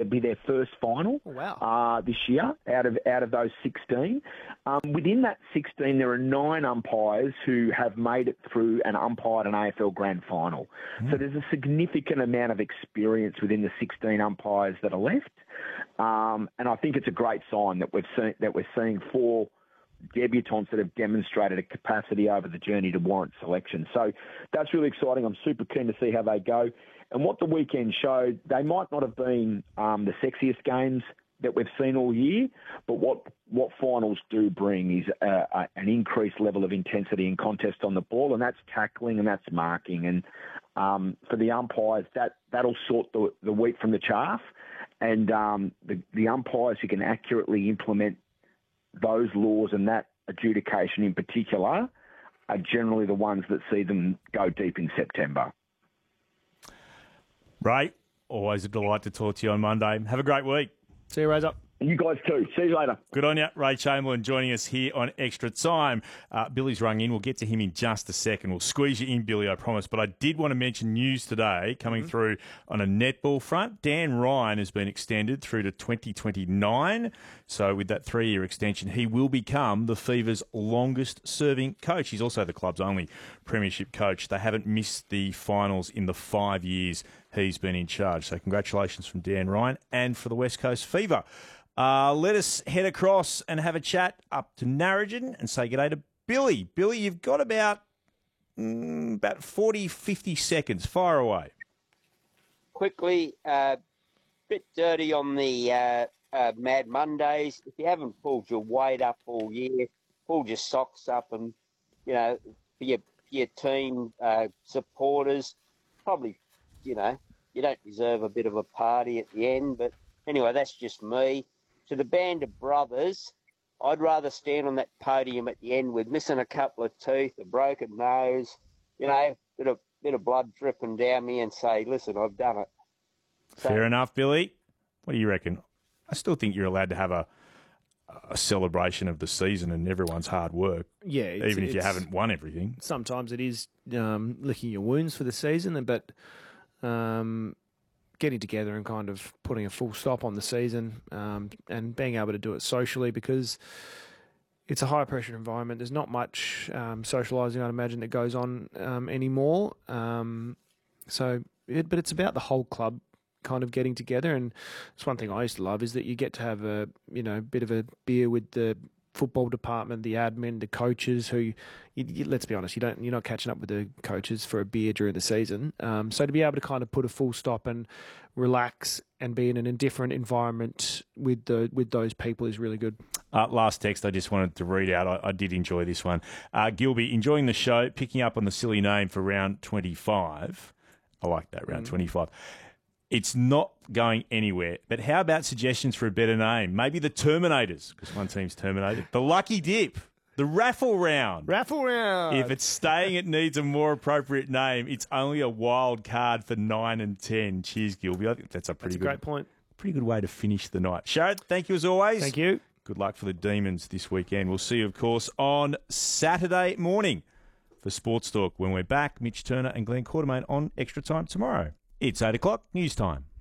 It'll be their first final this year out of those 16. Within that 16, there are 9 umpires who have made it through and umpired an AFL Grand Final. So there's a significant amount of experience within the 16 umpires that are left, and I think it's a great sign that we're seeing 4 debutants that have demonstrated a capacity over the journey to warrant selection. So that's really exciting. I'm super keen to see how they go. And what the weekend showed, they might not have been the sexiest games that we've seen all year, but what finals do bring is an increased level of intensity and contest on the ball, and that's tackling and that's marking. And for the umpires, that'll sort the wheat from the chaff. And the umpires who can accurately implement those laws and that adjudication in particular are generally the ones that see them go deep in September. Ray, always a delight to talk to you on Monday. Have a great week. See you, Razor. And you guys too. See you later. Good on you. Ray Chamberlain joining us here on Extra Time. Billy's rung in. We'll get to him in just a second. We'll squeeze you in, Billy, I promise. But I did want to mention news today coming through on a netball front. Dan Ryan has been extended through to 2029. So with that 3-year extension, he will become the Fever's longest-serving coach. He's also the club's only premiership coach. They haven't missed the finals in the 5 years he's been in charge. So congratulations from Dan Ryan and for the West Coast Fever. Let us head across and have a chat up to Narrogin and say g'day to Billy. Billy, you've got about 40, 50 seconds. Fire away. Quickly, bit dirty on the Mad Mondays. If you haven't pulled your weight up all year, pull your socks up and, for your team supporters, probably, you don't deserve a bit of a party at the end. But anyway, that's just me. To the band of brothers, I'd rather stand on that podium at the end with missing a couple of teeth, a broken nose, bit of blood dripping down me and say, listen, I've done it. So, fair enough, Billy. What do you reckon? I still think you're allowed to have a celebration of the season and everyone's hard work. Yeah. Even if you haven't won everything. Sometimes it is licking your wounds for the season, but getting together and kind of putting a full stop on the season and being able to do it socially, because it's a high-pressure environment. There's not much socialising, I'd imagine, that goes on anymore. But it's about the whole club kind of getting together. And it's one thing I used to love is that you get to have a bit of a beer with the football department, the admin, the coaches who, let's be honest, you're not catching up with the coaches for a beer during the season. So to be able to kind of put a full stop and relax and be in an indifferent environment with those people is really good. Last text I just wanted to read out. I did enjoy this one. Gilby, enjoying the show, picking up on the silly name for round 25. I like that, round 25. It's not going anywhere. But how about suggestions for a better name? Maybe the Terminators, because one team's terminated. The Lucky Dip. The Raffle Round. Raffle Round. If it's staying, it needs a more appropriate name. It's only a wild card for 9 and 10. Cheers, Gilby. I think that's a great point. Pretty good way to finish the night. Sharad, thank you as always. Thank you. Good luck for the Demons this weekend. We'll see you, of course, on Saturday morning for Sports Talk when we're back. Mitch Turner and Glenn Quartermain on Extra Time tomorrow. It's 8 o'clock, news time.